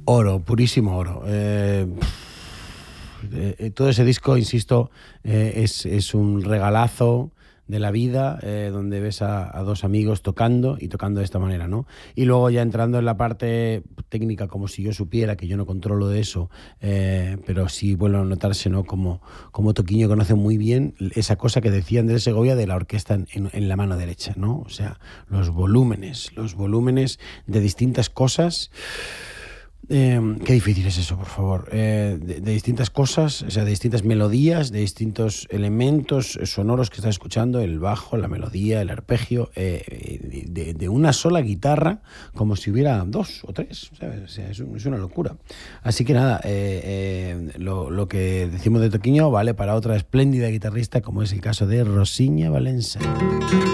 Oro, purísimo oro. Todo ese disco, insisto, es un regalazo de la vida, donde ves a dos amigos tocando y tocando de esta manera, ¿no? Y luego ya entrando en la parte técnica, como si yo supiera, que yo no controlo de eso, pero sí vuelve a notarse, ¿no? Como Toquinho conoce muy bien esa cosa que decía Andrés Segovia de la orquesta en la mano derecha, ¿no? O sea, los volúmenes de distintas cosas. Qué difícil es eso, por favor. De distintas cosas, o sea, de distintas melodías, de distintos elementos sonoros que estás escuchando, el bajo, la melodía, el arpegio, de una sola guitarra, como si hubiera dos o tres, ¿sabes? O sea, es una locura. Así que nada, lo que decimos de Toquinho vale para otra espléndida guitarrista, como es el caso de Rosiña Valencia.